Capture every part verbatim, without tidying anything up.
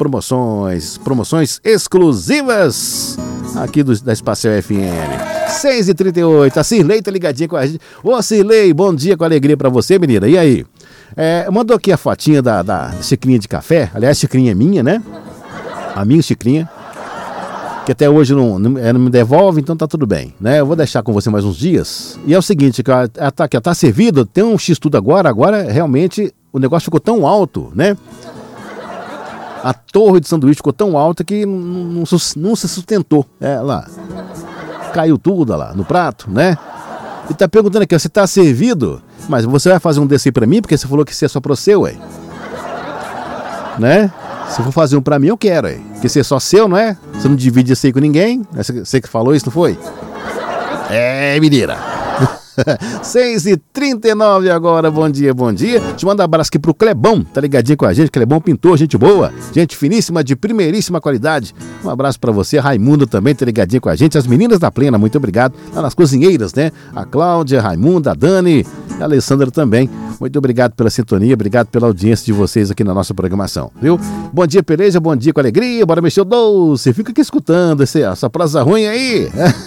promoções, promoções exclusivas aqui do, da Espacial F M. seis e trinta e oito, a Cirlei tá ligadinha com a gente. Ô Cirlei, bom dia, com alegria pra você, menina. E aí? É, mandou aqui a fotinha da, da xicrinha de café. Aliás, a xicrinha é minha, né? A minha xicrinha. Que até hoje não, não, não me devolve, então tá tudo bem, né? Eu vou deixar com você mais uns dias. E é o seguinte, que ela tá, que ela tá servido, tem um X-Tudo agora, agora realmente o negócio ficou tão alto, né? A torre de sanduíche ficou tão alta que não, não, não se sustentou. É, lá. Caiu tudo lá no prato, né? E tá perguntando aqui, você tá servido? Mas você vai fazer um desse aí pra mim? Porque você falou que isso é só pro seu, ué. Né? Se for fazer um pra mim, eu quero, ué. Porque se é só seu, não é? Você não divide isso aí com ninguém. Você que falou isso, não foi? É, menina. seis e trinta e nove agora, bom dia, bom dia. Te mando um abraço aqui pro Clebão, tá ligadinho com a gente. Clebão pintor, gente boa, gente finíssima, de primeiríssima qualidade. Um abraço pra você, Raimundo também, tá ligadinho com a gente. As meninas da Plena, muito obrigado. Lá nas cozinheiras, né? A Cláudia, a Raimunda, a Dani, a Alessandra também. Muito obrigado pela sintonia, obrigado pela audiência de vocês aqui na nossa programação, viu? Bom dia, peleja, bom dia com alegria, bora mexer o doce. Fica aqui escutando esse, essa prosa ruim aí.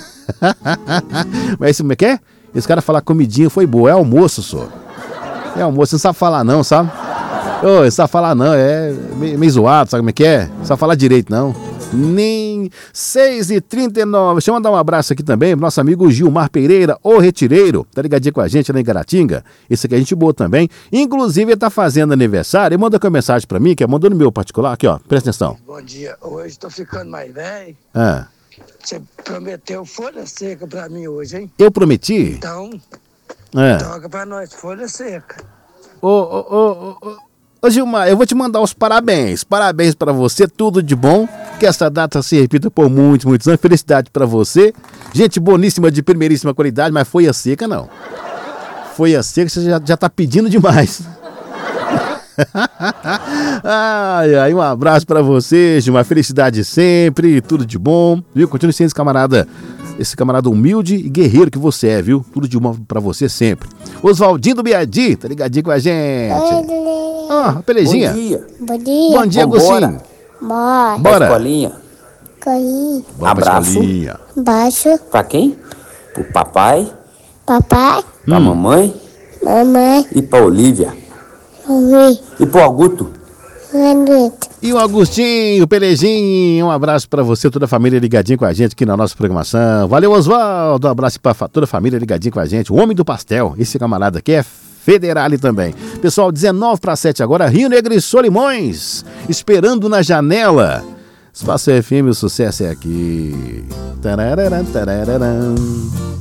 Mas como é que é? Esse cara falar comidinha foi boa, é almoço, só. É almoço, não sabe falar não, sabe? Ô, não sabe falar não, é meio, meio zoado, sabe como é que é? Não sabe falar direito não. Nem seis e trinta e nove, deixa eu mandar um abraço aqui também pro nosso amigo Gilmar Pereira, o Retireiro, tá ligadinho com a gente lá em Garatinga. Esse aqui é gente boa também. Inclusive ele tá fazendo aniversário, ele mandou aqui uma mensagem pra mim, que é mandou no meu particular, aqui ó, presta atenção. Bom dia, hoje tô ficando mais velho. Ah. Você prometeu folha seca pra mim hoje, hein? Eu prometi? Então, é. Toca pra nós, folha seca. Ô, ô, ô, ô, ô, Gilmar, eu vou te mandar os parabéns. Parabéns pra você, tudo de bom. Que essa data se repita por muitos, muitos anos. Felicidade pra você. Gente boníssima, de primeiríssima qualidade, mas folha seca não. Folha seca você já, já tá pedindo demais. Ai, ai, um abraço pra vocês, uma felicidade sempre, tudo de bom, viu? Continue sendo esse camarada, esse camarada humilde e guerreiro que você é, viu? Tudo de bom pra você sempre. Oswaldinho do Biadi, tá ligadinho com a gente? Ó, oh, pelejinha. Bom dia. Bom dia. Bom dia, Agostinho. Bora. Bora. Escolinha. Escolinha. Abraço. Baixo. Pra quem? Pro papai. Papai. Pra hum. mamãe. Mamãe. E pra Olívia. Mamãe. E pro Augusto. Augusto. E o Augustinho, Pelejinho, um abraço pra você, toda a família ligadinha com a gente aqui na nossa programação. Valeu, Oswaldo, um abraço pra toda a família ligadinha com a gente. O homem do pastel, esse camarada aqui é Federale também. Pessoal, dezenove para sete agora, Rio Negro e Solimões, esperando na janela. Espaço F M, o sucesso é aqui. Tarararam, tarararam.